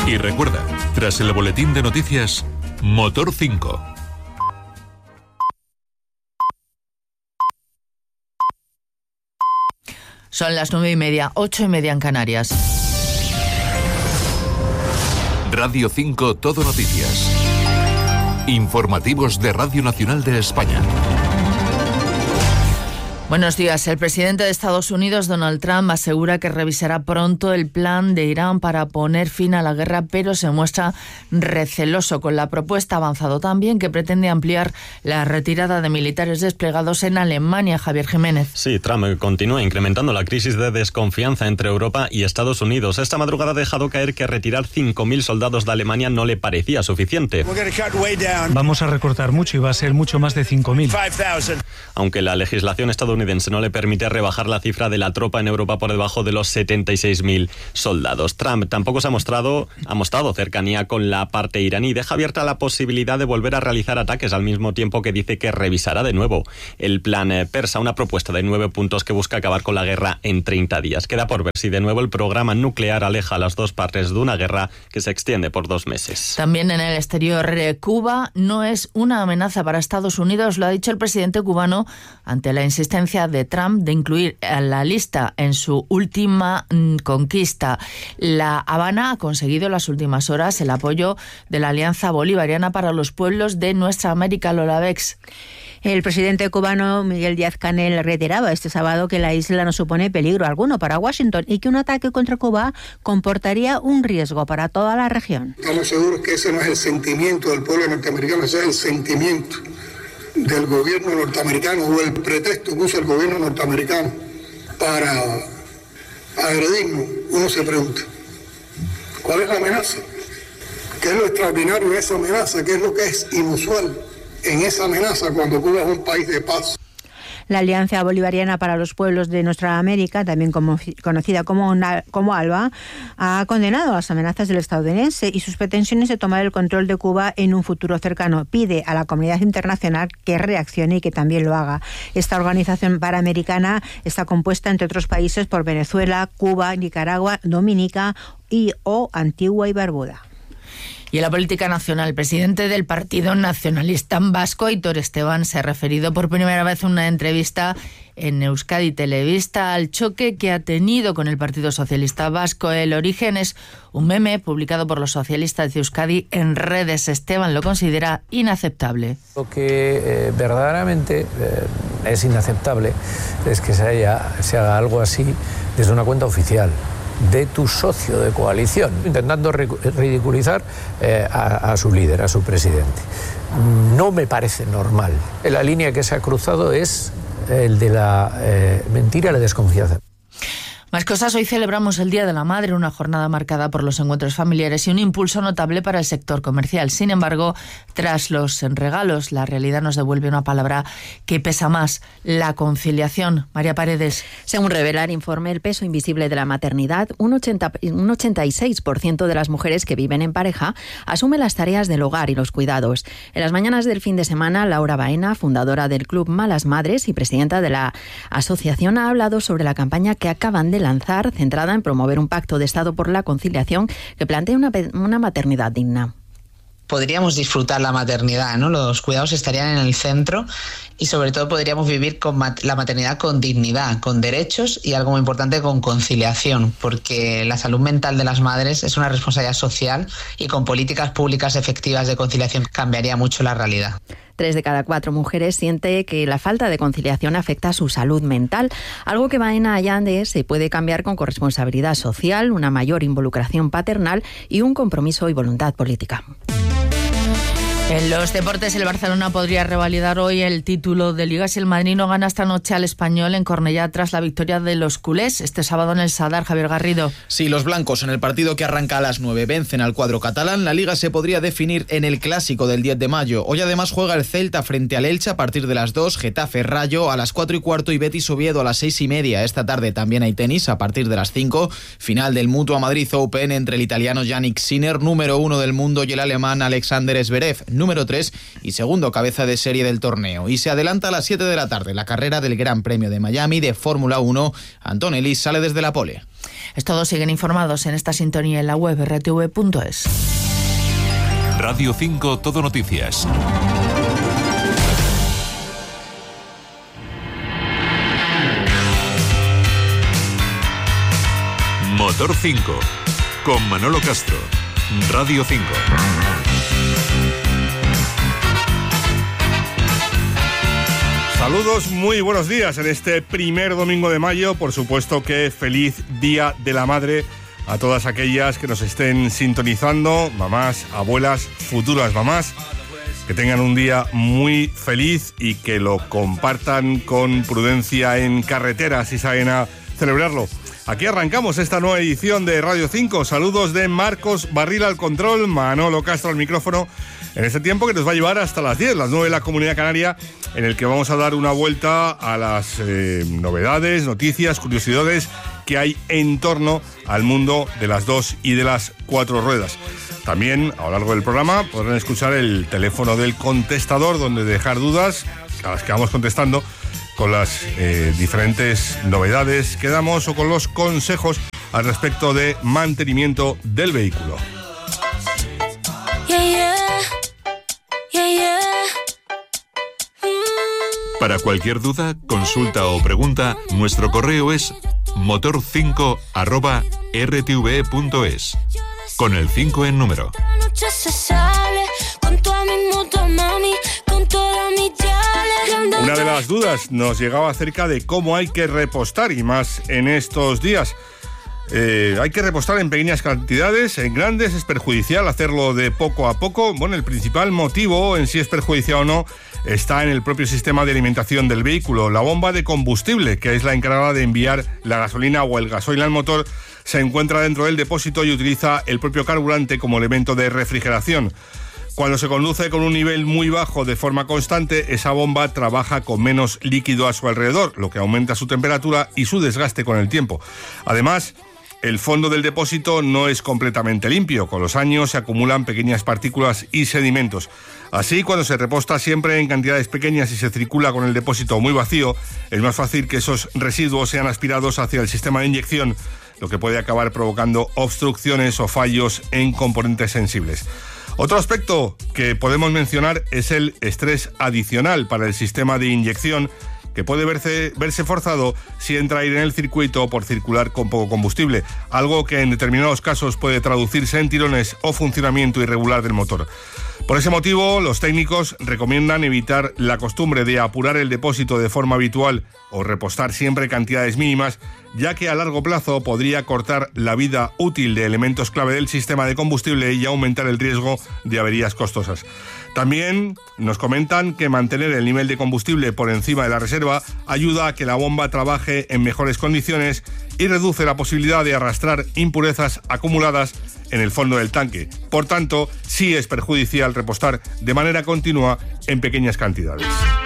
Y recuerda, tras el boletín de noticias, Motor 5. Son las 9:30, 8:30 en Canarias. Radio 5 Todo Noticias. Informativos de Radio Nacional de España. Buenos días. El presidente de Estados Unidos, Donald Trump, asegura que revisará pronto el plan de Irán para poner fin a la guerra, pero se muestra receloso con la propuesta. Ha avanzado también que pretende ampliar la retirada de militares desplegados en Alemania. Javier Jiménez. Sí, Trump continúa incrementando la crisis de desconfianza entre Europa y Estados Unidos. Esta madrugada ha dejado caer que retirar 5.000 soldados de Alemania no le parecía suficiente. Vamos a recortar mucho y va a ser mucho más de 5.000. Aunque la legislación estadounidense no le permite rebajar la cifra de la tropa en Europa por debajo de los 76.000 soldados. Trump tampoco ha mostrado cercanía con la parte iraní. Deja abierta la posibilidad de volver a realizar ataques, al mismo tiempo que dice que revisará de nuevo el plan persa, una propuesta de 9 puntos que busca acabar con la guerra en 30 días. Queda por ver si de nuevo el programa nuclear aleja a las dos partes de una guerra que se extiende por 2 meses. También en el exterior, Cuba no es una amenaza para Estados Unidos, lo ha dicho el presidente cubano ante la insistencia de Trump de incluir a la lista en su última conquista. La Habana ha conseguido en las últimas horas el apoyo de la Alianza Bolivariana para los Pueblos de Nuestra América. Lola Bex. El presidente cubano Miguel Díaz-Canel reiteraba este sábado que la isla no supone peligro alguno para Washington y que un ataque contra Cuba comportaría un riesgo para toda la región. Estamos seguros que ese no es el sentimiento del pueblo norteamericano, ese es el sentimiento del gobierno norteamericano o el pretexto que usa el gobierno norteamericano para agredirnos. Uno se pregunta, ¿cuál es la amenaza? ¿Qué es lo extraordinario de esa amenaza? ¿Qué es lo que es inusual en esa amenaza cuando Cuba es un país de paz? La Alianza Bolivariana para los Pueblos de Nuestra América, también conocida como ALBA, ha condenado las amenazas del estadounidense y sus pretensiones de tomar el control de Cuba en un futuro cercano. Pide a la comunidad internacional que reaccione y que también lo haga. Esta organización panamericana está compuesta, entre otros países, por Venezuela, Cuba, Nicaragua, Dominica o Antigua y Barbuda. Y en la política nacional, el presidente del Partido Nacionalista Vasco, Aitor Esteban, se ha referido por primera vez en una entrevista en Euskadi Televista al choque que ha tenido con el Partido Socialista Vasco. El origen es un meme publicado por los socialistas de Euskadi en redes. Esteban lo considera inaceptable. Lo que verdaderamente es inaceptable es que se haga algo así desde una cuenta oficial de tu socio de coalición, intentando ridiculizar a su líder, a su presidente. No me parece normal. La línea que se ha cruzado es el de la mentira y la desconfianza. Más cosas, hoy celebramos el Día de la Madre, una jornada marcada por los encuentros familiares y un impulso notable para el sector comercial. Sin embargo, tras los regalos, la realidad nos devuelve una palabra que pesa más, la conciliación. María Paredes. Según revela el informe El peso invisible de la maternidad, un 86% de las mujeres que viven en pareja asumen las tareas del hogar y los cuidados. En las mañanas del fin de semana, Laura Baena, fundadora del Club Malas Madres y presidenta de la asociación, ha hablado sobre la campaña que acaban de lanzar, centrada en promover un pacto de Estado por la conciliación que plantea una maternidad digna. Podríamos disfrutar la maternidad, ¿no? Los cuidados estarían en el centro y sobre todo podríamos vivir con la maternidad con dignidad, con derechos y algo muy importante, con conciliación, porque la salud mental de las madres es una responsabilidad social y con políticas públicas efectivas de conciliación cambiaría mucho la realidad. 3 de cada 4 mujeres siente que la falta de conciliación afecta a su salud mental, algo que Baena Allande se puede cambiar con corresponsabilidad social, una mayor involucración paternal y un compromiso y voluntad política. En los deportes, el Barcelona podría revalidar hoy el título de Liga si el Madrid no gana esta noche al Español en Cornellá tras la victoria de los culés este sábado en el Sadar. Javier Garrido. Sí, los blancos en el partido que arranca a las 9 vencen al cuadro catalán. La Liga se podría definir en el clásico del 10 de mayo. Hoy además juega el Celta frente al Elche a partir de las 2, Getafe Rayo a las 4:15 y Betis Oviedo a las 6:30. Esta tarde también hay tenis a partir de las 5. Final del Mutua Madrid Open entre el italiano Yannick Sinner, número 1 del mundo, y el alemán Alexander Zverev, número 3 y segundo cabeza de serie del torneo. Y se adelanta a las 7 de la tarde la carrera del Gran Premio de Miami de Fórmula 1. Antonelli sale desde la pole. Todos siguen informados en esta sintonía en la web rtv.es. Radio 5 Todo Noticias. Motor 5 con Manolo Castro. Radio 5. Saludos, muy buenos días en este primer domingo de mayo. Por supuesto que feliz Día de la Madre a todas aquellas que nos estén sintonizando, mamás, abuelas, futuras mamás, que tengan un día muy feliz y que lo compartan con prudencia en carretera si salen a celebrarlo. Aquí arrancamos esta nueva edición de Radio 5. Saludos de Marcos Barril al control, Manolo Castro al micrófono, en este tiempo que nos va a llevar hasta las 10, las 9 de la Comunidad Canaria, en el que vamos a dar una vuelta a las novedades, noticias, curiosidades que hay en torno al mundo de las 2 y de las 4 ruedas. También, a lo largo del programa, podrán escuchar el teléfono del contestador, donde dejar dudas a las que vamos contestando con las diferentes novedades que damos o con los consejos al respecto de mantenimiento del vehículo. Para cualquier duda, consulta o pregunta, nuestro correo es motor5@rtve.es, con el 5 en número. Una de las dudas nos llegaba acerca de cómo hay que repostar, y más en estos días. Hay que repostar en pequeñas cantidades, en grandes es perjudicial hacerlo de poco a poco. Bueno, el principal motivo en si es perjudicial o no está en el propio sistema de alimentación del vehículo. La bomba de combustible, que es la encargada de enviar la gasolina o el gasoil al motor, se encuentra dentro del depósito y utiliza el propio carburante como elemento de refrigeración. Cuando se conduce con un nivel muy bajo de forma constante, esa bomba trabaja con menos líquido a su alrededor, lo que aumenta su temperatura y su desgaste con el tiempo. Además, el fondo del depósito no es completamente limpio. Con los años se acumulan pequeñas partículas y sedimentos. Así, cuando se reposta siempre en cantidades pequeñas y se circula con el depósito muy vacío, es más fácil que esos residuos sean aspirados hacia el sistema de inyección, lo que puede acabar provocando obstrucciones o fallos en componentes sensibles. Otro aspecto que podemos mencionar es el estrés adicional para el sistema de inyección, que puede verse forzado si entra aire en el circuito por circular con poco combustible, algo que en determinados casos puede traducirse en tirones o funcionamiento irregular del motor. Por ese motivo, los técnicos recomiendan evitar la costumbre de apurar el depósito de forma habitual o repostar siempre cantidades mínimas, ya que a largo plazo podría cortar la vida útil de elementos clave del sistema de combustible y aumentar el riesgo de averías costosas. También nos comentan que mantener el nivel de combustible por encima de la reserva ayuda a que la bomba trabaje en mejores condiciones y reduce la posibilidad de arrastrar impurezas acumuladas en el fondo del tanque. Por tanto, sí es perjudicial repostar de manera continua en pequeñas cantidades.